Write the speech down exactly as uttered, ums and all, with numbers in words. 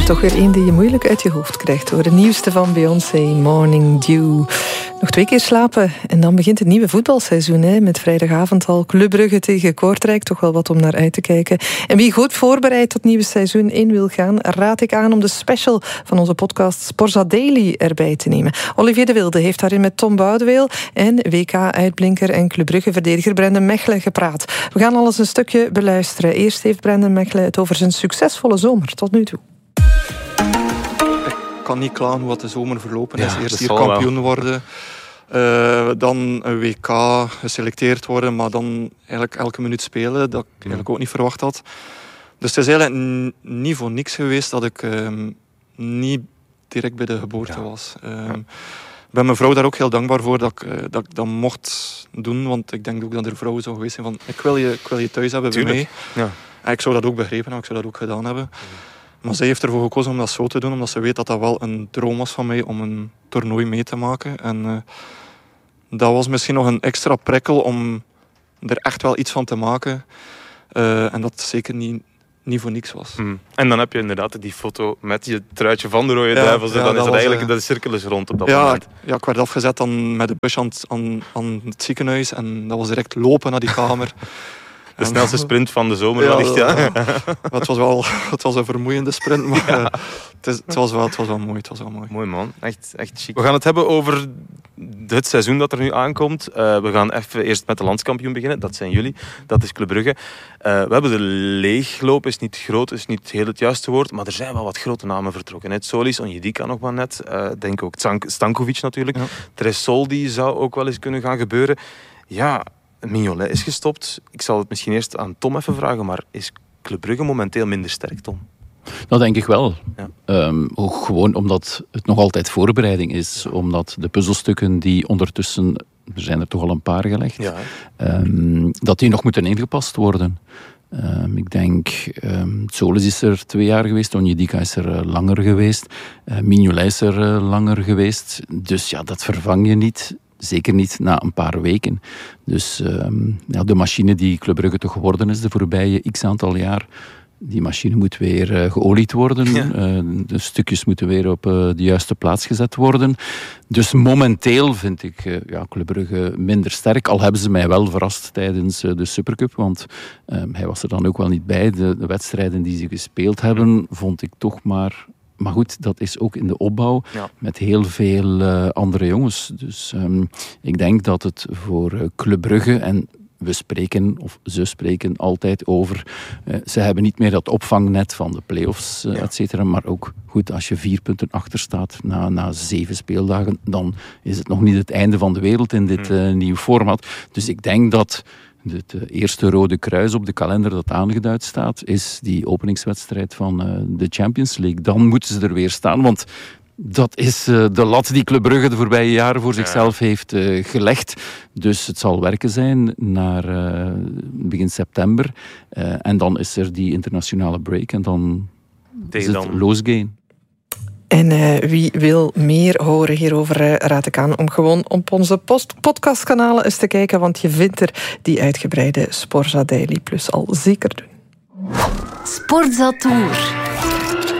toch weer één die je moeilijk uit je hoofd krijgt. Door de nieuwste van Beyoncé, Morning Dew. Nog twee keer slapen en dan begint het nieuwe voetbalseizoen. Hè, met vrijdagavond al Club Brugge tegen Kortrijk. Toch wel wat om naar uit te kijken. En wie goed voorbereid tot het nieuwe seizoen in wil gaan, raad ik aan om de special van onze podcast Sporza Daily erbij te nemen. Olivier de Wilde heeft daarin met Tom Boudeweel en W K-uitblinker en Club Brugge-verdediger Brendan Mechelen gepraat. We gaan alles een stukje beluisteren. Eerst heeft Brendan Mechelen het over zijn succesvolle zomer tot nu toe. Ik kan niet klagen hoe de zomer verlopen is. Ja, Eerst hier kampioen wel. worden, uh, dan een W K geselecteerd worden, maar dan eigenlijk elke minuut spelen, dat ik eigenlijk ook niet verwacht had. Dus het is eigenlijk n- niet voor niks geweest dat ik um, niet direct bij de geboorte ja. was. Um, ja. Ik ben mijn vrouw daar ook heel dankbaar voor dat ik, uh, dat ik dat mocht doen, want ik denk ook dat er vrouwen zo geweest zijn van ik wil je, ik wil je thuis hebben Tuurlijk. bij mij. Ja. En ik zou dat ook begrepen hebben, ik zou dat ook gedaan hebben. Ja. Maar zij heeft ervoor gekozen om dat zo te doen, omdat ze weet dat dat wel een droom was van mij om een toernooi mee te maken. En uh, dat was misschien nog een extra prikkel om er echt wel iets van te maken. Uh, en dat zeker niet, niet voor niks was. Mm. En dan heb je inderdaad die foto met je truitje van de Rode ja, Duivels. En ja, dan is het eigenlijk uh, de cirkel is rond op dat ja, moment. Ja, ik werd afgezet dan met de bus aan, aan, aan het ziekenhuis. En dat was direct lopen naar die kamer. De snelste sprint van de zomer, ja, wellicht, ja. ja. Het was wel het was een vermoeiende sprint, maar ja. het, is, het, was wel, het was wel mooi. Het was wel mooi. Mooi man, echt, echt chic. We gaan het hebben over het seizoen dat er nu aankomt. Uh, we gaan even eerst met de landskampioen beginnen. Dat zijn jullie, dat is Club Brugge. Uh, we hebben de leegloop, is niet groot, is niet heel het juiste woord, maar er zijn wel wat grote namen vertrokken. Het Solis, Onjedika nog maar net. Uh, denk ook Stankovic natuurlijk. Ja. Tresoldi zou ook wel eens kunnen gaan gebeuren. Ja... Mignolet is gestopt. Ik zal het misschien eerst aan Tom even vragen, maar is Club Brugge momenteel minder sterk, Tom? Dat denk ik wel. Ja. Um, ook gewoon omdat het nog altijd voorbereiding is. Omdat de puzzelstukken die ondertussen, er zijn er toch al een paar gelegd, ja. um, dat die nog moeten ingepast worden. Um, ik denk, um, Solis is er twee jaar geweest, Onjedika is er uh, langer geweest, uh, Mignolet is er uh, langer geweest. Dus ja, dat vervang je niet. Zeker niet na een paar weken. Dus um, ja, de machine die Club Brugge toch geworden is de voorbije x aantal jaar, die machine moet weer uh, geolied worden. Ja. Uh, de stukjes moeten weer op uh, de juiste plaats gezet worden. Dus momenteel vind ik uh, ja, Club Brugge minder sterk. Al hebben ze mij wel verrast tijdens uh, de Supercup. Want uh, hij was er dan ook wel niet bij. De, de wedstrijden die ze gespeeld hebben, vond ik toch maar... Maar goed, dat is ook in de opbouw ja. met heel veel uh, andere jongens. Dus um, ik denk dat het voor uh, Club Brugge, en we spreken, of ze spreken altijd over, uh, ze hebben niet meer dat opvangnet van de play-offs, uh, ja. et cetera. Maar ook goed, als je vier punten achter staat na, na zeven speeldagen, dan is het nog niet het einde van de wereld in dit uh, nieuwe format. Dus ik denk dat het eerste rode kruis op de kalender dat aangeduid staat, is die openingswedstrijd van uh, de Champions League. Dan moeten ze er weer staan, want dat is uh, de lat die Club Brugge de voorbije jaren voor zichzelf heeft uh, gelegd. Dus het zal werken zijn naar uh, begin september. Uh, en dan is er die internationale break en dan Tegen is het dan. losgaan. En uh, wie wil meer horen hierover, uh, raad ik aan om gewoon op onze post- podcastkanalen eens te kijken, want je vindt er die uitgebreide Sporza Daily Plus al zeker doen. Sporza Tour.